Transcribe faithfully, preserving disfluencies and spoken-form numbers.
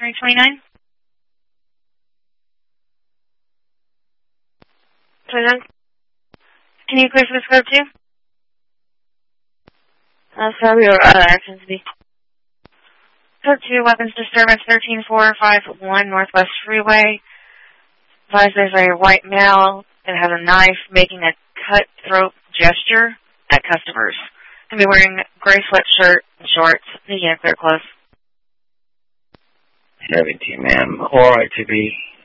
three twenty-nine. twenty-nine. Can you clear for this code two? Uh, sorry, your other actions be. Code two, weapons disturbance thirteen four five one Northwest Freeway. Advise there's a white male that has a knife making a cutthroat gesture at customers. Can be wearing gray sweatshirt and shorts. Need to clear close. seventeen, ma'am. All right to be.